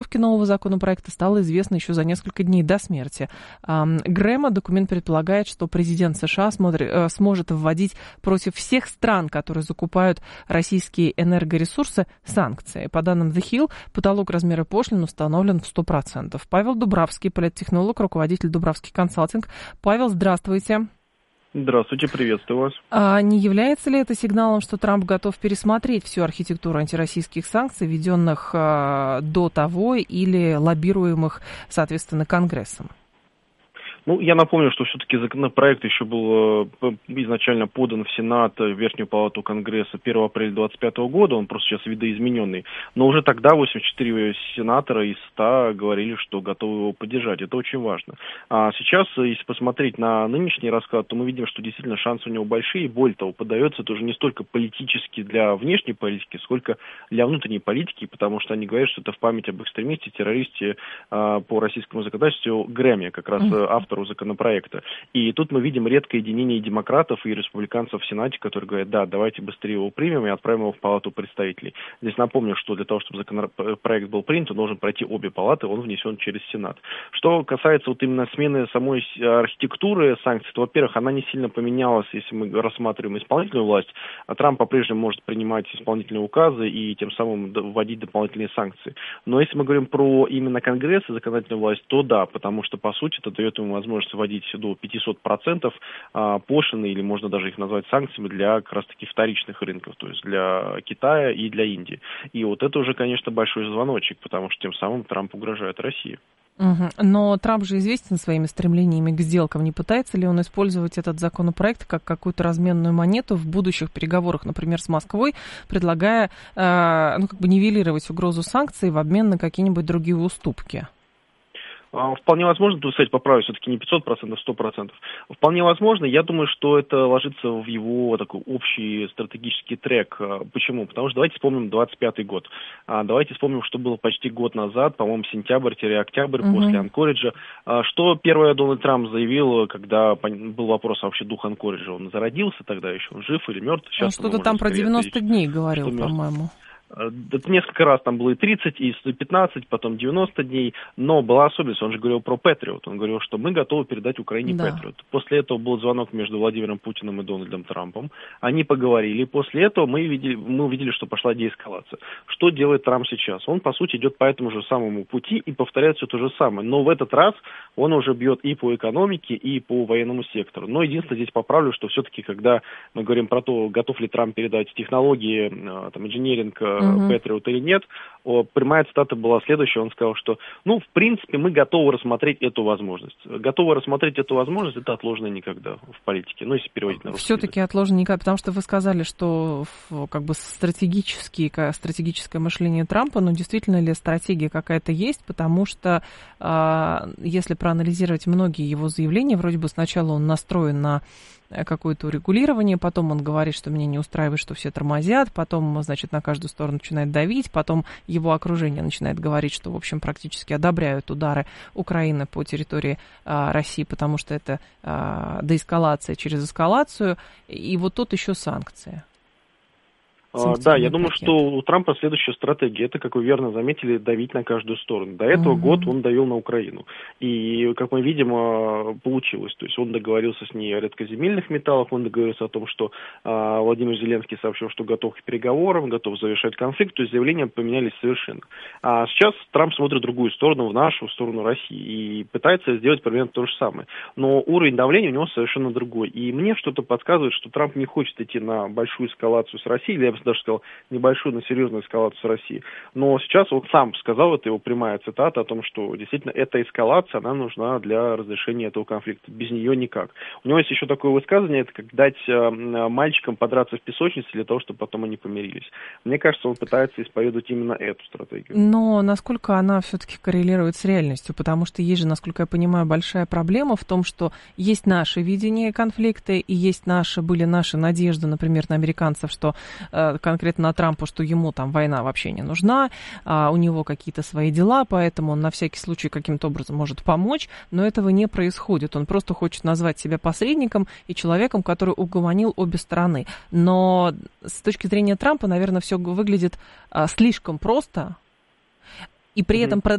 подготовки нового законопроекта стало известно еще за несколько дней до смерти Грэма. Документ предполагает, что президент США сможет вводить против всех стран, которые закупают российские энергоресурсы, санкции. По данным The Hill, потолок размера пошлин установлен в 100%. Павел Дубравский, политтехнолог, руководитель Дубравский консалтинг. Павел, здравствуйте. Здравствуйте, приветствую вас. А не является ли это сигналом, что Трамп готов пересмотреть всю архитектуру антироссийских санкций, введенных до того или лоббируемых, соответственно, Конгрессом? Я напомню, что все-таки законопроект еще был изначально подан в Сенат, в Верхнюю палату Конгресса 1 апреля 2025 года, он просто сейчас видоизмененный. Но уже тогда 84 сенатора из 100 говорили, что готовы его поддержать. Это очень важно. А сейчас, если посмотреть на нынешний расклад, то мы видим, что действительно шансы у него большие. Более того, подается это уже не столько политически для внешней политики, сколько для внутренней политики, потому что они говорят, что это в память об экстремисте, террористе по российскому законодательству Грэме, как раз автору законопроекта. И тут мы видим редкое единение и демократов, и республиканцев в Сенате, которые говорят, да, давайте быстрее его примем и отправим его в Палату представителей. Здесь напомню, что для того, чтобы законопроект был принят, он должен пройти обе палаты, он внесен через Сенат. Что касается вот именно смены самой архитектуры санкций, то, во-первых, она не сильно поменялась, если мы рассматриваем исполнительную власть. Трамп по-прежнему может принимать исполнительные указы и тем самым вводить дополнительные санкции. Но если мы говорим про именно Конгресс и законодательную власть, то да, потому что, по сути, это дает ему возможность вводить до 500% пошлины, или можно даже их назвать санкциями для как раз-таки вторичных рынков, то есть для Китая и для Индии. И вот это уже, конечно, большой звоночек, потому что тем самым Трамп угрожает России. Но Трамп же известен своими стремлениями к сделкам. Не пытается ли он использовать этот законопроект как какую-то разменную монету в будущих переговорах, например, с Москвой, предлагая нивелировать угрозу санкций в обмен на какие-нибудь другие уступки? Вполне возможно, тут, кстати, поправлю, все-таки не 500%, 100%. Вполне возможно, я думаю, что это ложится в его такой общий стратегический трек. Почему? Потому что давайте вспомним 25-й год. Давайте вспомним, что было почти год назад, по-моему, сентябрь-октябрь, после Анкориджа. Что первое Дональд Трамп заявил, когда был вопрос вообще духа Анкориджа? Он зародился тогда еще, он жив или мертв? Сейчас что-то там про 90 дней говорил, по-моему. Это несколько раз там было и 30, и 115, потом 90 дней, но была особенность, он же говорил про Патриот, он говорил, что мы готовы передать Украине Патриот. После этого был звонок между Владимиром Путиным и Дональдом Трампом, они поговорили, после этого мы увидели, что пошла деэскалация. Что делает Трамп сейчас? Он, по сути, идет по этому же самому пути и повторяет все то же самое, но в этот раз он уже бьет и по экономике, и по военному сектору. Но единственное, здесь поправлю, что все-таки, когда мы говорим про то, готов ли Трамп передать технологии, инженеринг, Патриот или нет, прямая цитата была следующая, он сказал, что, в принципе, мы готовы рассмотреть эту возможность. Готовы рассмотреть эту возможность, это отложено никогда в политике, если переводить на русский все-таки язык. Отложено никогда, потому что вы сказали, что стратегическое мышление Трампа, действительно ли стратегия какая-то есть, потому что, если проанализировать многие его заявления, вроде бы сначала он настроен на какое-то урегулирование, потом он говорит, что меня не устраивает, что все тормозят, потом, на каждую сторону начинает давить, потом его окружение начинает говорить, что, в общем, практически одобряют удары Украины по территории России, потому что это деэскалация через эскалацию, и вот тут еще санкции. Да, я думаю, что у Трампа следующая стратегия, это, как вы верно заметили, давить на каждую сторону. До этого год он давил на Украину. И, как мы видим, получилось. То есть он договорился с ней о редкоземельных металлах, он договорился о том, что Владимир Зеленский сообщил, что готов к переговорам, готов завершать конфликт, то есть заявления поменялись совершенно. А сейчас Трамп смотрит в другую сторону, в нашу, в сторону России, и пытается сделать примерно то же самое. Но уровень давления у него совершенно другой. И мне что-то подсказывает, что Трамп не хочет идти на большую эскалацию с Россией, или я бы даже сказал, небольшую, но серьезную эскалацию с Россией. Но сейчас он сам сказал, это его прямая цитата, о том, что действительно эта эскалация, она нужна для разрешения этого конфликта. Без нее никак. У него есть еще такое высказывание, это как дать мальчикам подраться в песочнице для того, чтобы потом они помирились. Мне кажется, он пытается исповедовать именно эту стратегию. Но насколько она все-таки коррелирует с реальностью? Потому что есть же, насколько я понимаю, большая проблема в том, что есть наше видение конфликта и были наши надежды, например, на американцев, что конкретно на Трампа, что ему там война вообще не нужна, у него какие-то свои дела, поэтому он на всякий случай каким-то образом может помочь, но этого не происходит. Он просто хочет назвать себя посредником и человеком, который угомонил обе стороны. Но с точки зрения Трампа, наверное, все выглядит слишком просто, и при этом